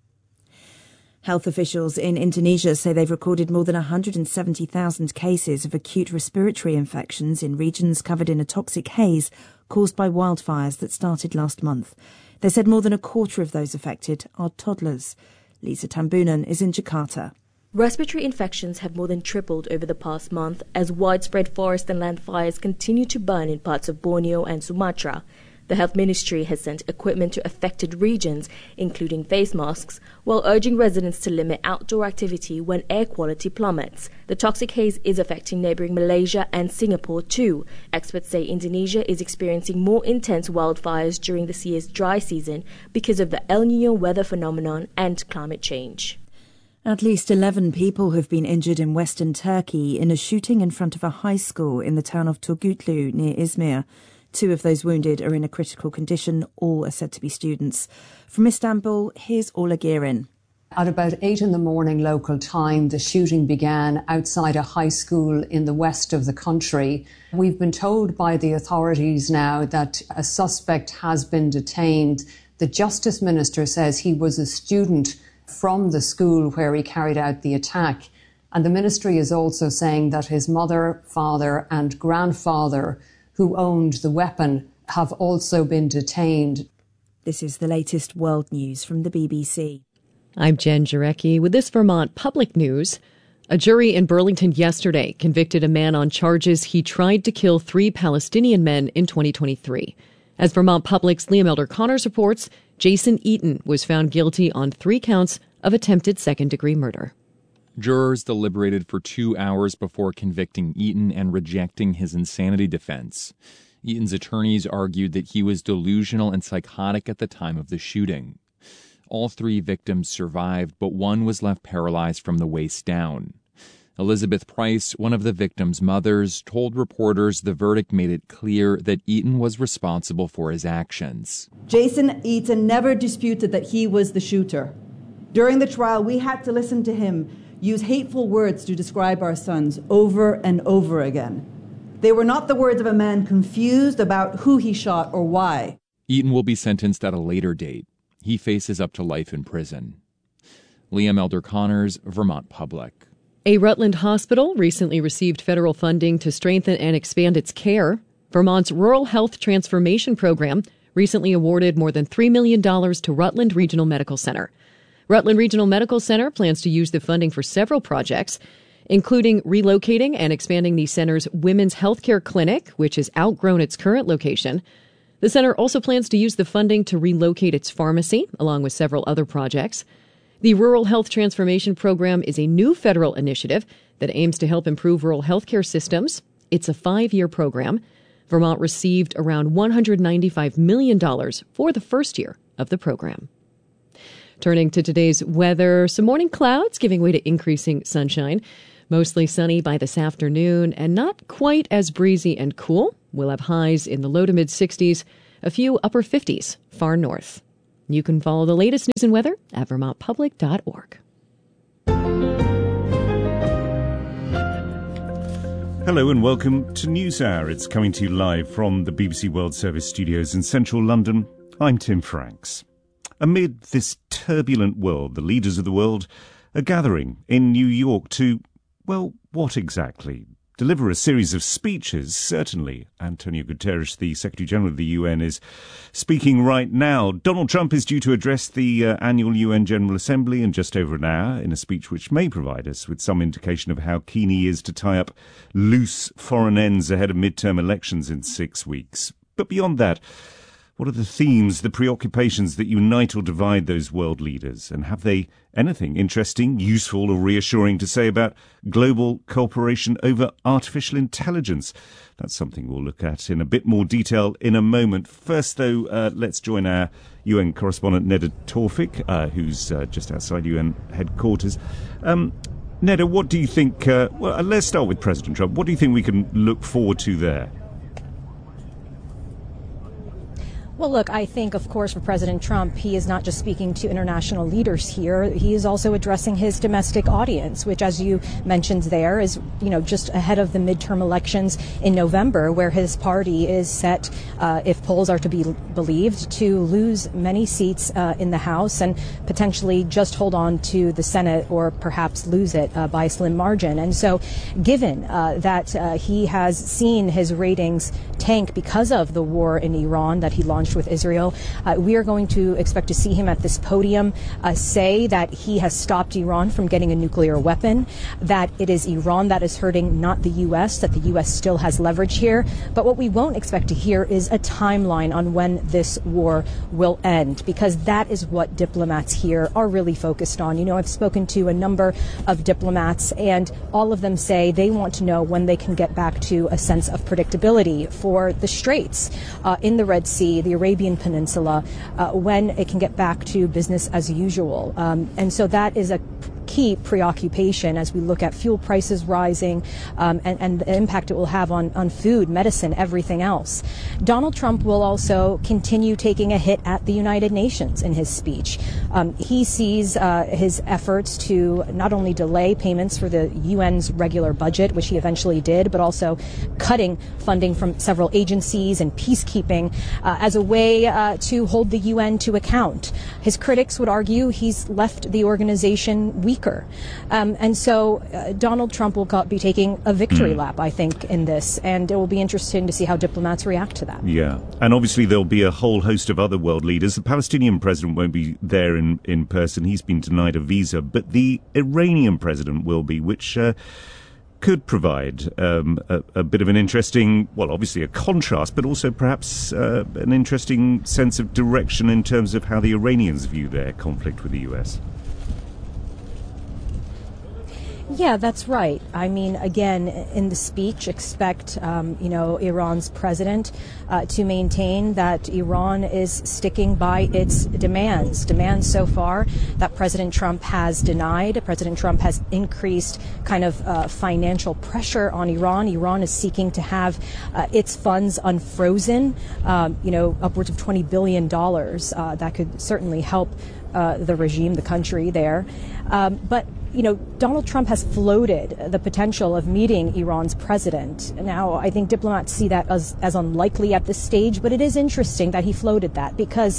Health officials in Indonesia say they've recorded more than one hundred seventy thousand cases of acute respiratory infections in regions covered in a toxic haze caused by wildfires that started last month. They said more than a quarter of those affected are toddlers. Lisa Tambunan is in Jakarta. Respiratory infections have more than tripled over the past month as widespread forest and land fires continue to burn in parts of Borneo and Sumatra. The Health Ministry has sent equipment to affected regions, including face masks, while urging residents to limit outdoor activity when air quality plummets. The toxic haze is affecting neighboring Malaysia and Singapore too. Experts say Indonesia is experiencing more intense wildfires during this year's dry season because of the El Niño weather phenomenon and climate change. At least eleven people have been injured in western Turkey in a shooting in front of a high school in the town of Turgutlu near Izmir. Two of those wounded are in a critical condition. All are said to be students. From Istanbul, here's Ola Girin. At about eight in the morning local time, the shooting began outside a high school in the west of the country. We've been told by the authorities now that a suspect has been detained. The Justice Minister says he was a student from the school where he carried out the attack. And the ministry is also saying that his mother, father and grandfather, who owned the weapon, have also been detained. This is the latest world news from the B B C. I'm Jen Jarecki with this Vermont Public News. A jury in Burlington yesterday convicted a man on charges he tried to kill three Palestinian men in twenty twenty-three. As Vermont Public's Liam Elder Connors reports, Jason Eaton was found guilty on three counts of attempted second-degree murder. Jurors deliberated for two hours before convicting Eaton and rejecting his insanity defense. Eaton's attorneys argued that he was delusional and psychotic at the time of the shooting. All three victims survived, but one was left paralyzed from the waist down. Elizabeth Price, one of the victims' mothers, told reporters the verdict made it clear that Eaton was responsible for his actions. Jason Eaton never disputed that he was the shooter. During the trial, we had to listen to him use hateful words to describe our sons over and over again. They were not the words of a man confused about who he shot or why. Eaton will be sentenced at a later date. He faces up to life in prison. Liam Elder Connors, Vermont Public. A Rutland hospital recently received federal funding to strengthen and expand its care. Vermont's Rural Health Transformation Program recently awarded more than three million dollars to Rutland Regional Medical Center. Rutland Regional Medical Center plans to use the funding for several projects, including relocating and expanding the center's women's healthcare clinic, which has outgrown its current location. The center also plans to use the funding to relocate its pharmacy, along with several other projects. The Rural Health Transformation Program is a new federal initiative that aims to help improve rural healthcare systems. It's a five-year program. Vermont received around one hundred ninety-five million dollars for the first year of the program. Turning to today's weather, some morning clouds giving way to increasing sunshine. Mostly sunny by this afternoon and not quite as breezy and cool. We'll have highs in the low to mid sixties, a few upper fifties far north. You can follow the latest news and weather at vermont public dot org. Hello and welcome to NewsHour. It's coming to you live from the B B C World Service studios in central London. I'm Tim Franks. Amid this turbulent world, the leaders of the world are gathering in New York to, well, what exactly? Deliver a series of speeches, certainly. Antonio Guterres, the Secretary-General of the U N, is speaking right now. Donald Trump is due to address the uh, annual U N General Assembly in just over an hour in a speech which may provide us with some indication of how keen he is to tie up loose foreign ends ahead of midterm elections in six weeks. But beyond that, what are the themes, the preoccupations that unite or divide those world leaders? And have they anything interesting, useful or reassuring to say about global cooperation over artificial intelligence? That's something we'll look at in a bit more detail in a moment. First, though, uh, let's join our U N correspondent Neda Tawfik, uh, who's uh, just outside U N headquarters. Um, Neda, what do you think... Uh, well, let's start with President Trump. What do you think we can look forward to there? Well, look, I think, of course, for President Trump, he is not just speaking to international leaders here. He is also addressing his domestic audience, which, as you mentioned there, is, you know, just ahead of the midterm elections in November, where his party is set, uh, if polls are to be believed, to lose many seats uh, in the House and potentially just hold on to the Senate or perhaps lose it uh, by a slim margin. And so given uh, that uh, he has seen his ratings tank because of the war in Iran that he launched with Israel, uh, we are going to expect to see him at this podium uh, say that he has stopped Iran from getting a nuclear weapon, that it is Iran that is hurting, not the U S, that the U S still has leverage here. But what we won't expect to hear is a timeline on when this war will end, because that is what diplomats here are really focused on. You know, I've spoken to a number of diplomats, and all of them say they want to know when they can get back to a sense of predictability for the Straits uh, in the Red Sea, the Arabian Peninsula, uh, when it can get back to business as usual. Um, and so that is a key preoccupation as we look at fuel prices rising um, and, and the impact it will have on, on food, medicine, everything else. Donald Trump will also continue taking a hit at the United Nations in his speech. Um, he sees uh, his efforts to not only delay payments for the U N's regular budget, which he eventually did, but also cutting funding from several agencies and peacekeeping uh, as a way uh, to hold the U N to account. His critics would argue he's left the organization weak. Um, and so uh, Donald Trump will be taking a victory mm. lap, I think, in this. And it will be interesting to see how diplomats react to that. Yeah. And obviously there'll be a whole host of other world leaders. The Palestinian president won't be there in, in person. He's been denied a visa. But the Iranian president will be, which uh, could provide um, a, a bit of an interesting, well, obviously a contrast, but also perhaps uh, an interesting sense of direction in terms of how the Iranians view their conflict with the U S. Yeah, that's right. I mean, again, in the speech, expect, um, you know, Iran's president uh, to maintain that Iran is sticking by its demands, demands so far that President Trump has denied. President Trump has increased kind of uh, financial pressure on Iran. Iran is seeking to have uh, its funds unfrozen, um, you know, upwards of twenty billion dollars. Uh, that could certainly help uh, the regime, the country there. Um, but You know, Donald Trump has floated the potential of meeting Iran's president. Now, I think diplomats see that as, as unlikely at this stage, but it is interesting that he floated that because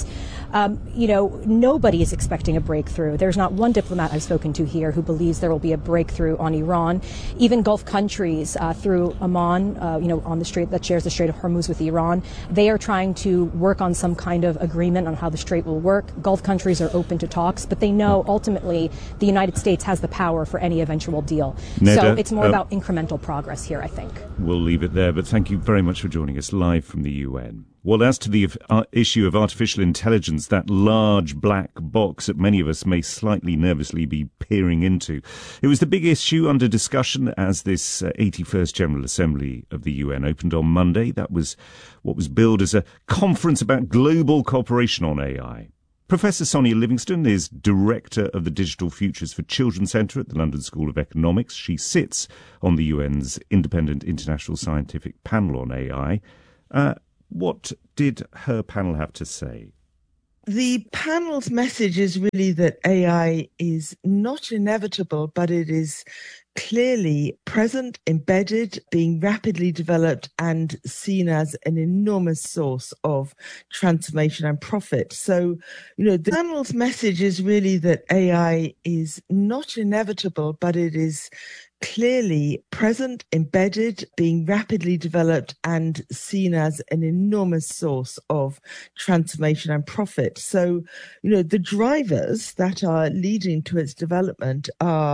Um, you know, nobody is expecting a breakthrough. There's not one diplomat I've spoken to here who believes there will be a breakthrough on Iran. Even Gulf countries uh, through Oman, uh, you know, on the strait that shares the Strait of Hormuz with Iran, they are trying to work on some kind of agreement on how the strait will work. Gulf countries are open to talks, but they know ultimately the United States has the power for any eventual deal. Neda, so it's more uh, about incremental progress here, I think. We'll leave it there, but thank you very much for joining us live from the U N. Well, as to the uh, issue of artificial intelligence, that large black box that many of us may slightly nervously be peering into, it was the big issue under discussion as this uh, eighty-first General Assembly of the U N opened on Monday. That was what was billed as a conference about global cooperation on A I. Professor Sonia Livingstone is Director of the Digital Futures for Children Centre at the London School of Economics. She sits on the U N's Independent International Scientific Panel on A I. Uh, what did her panel have to say? The panel's message is really that A I is not inevitable, but it is clearly present, embedded, being rapidly developed and seen as an enormous source of transformation and profit. So, you know, the panel's message is really that A I is not inevitable, but it is clearly present, embedded, being rapidly developed and seen as an enormous source of transformation and profit. So, you know, the drivers that are leading to its development are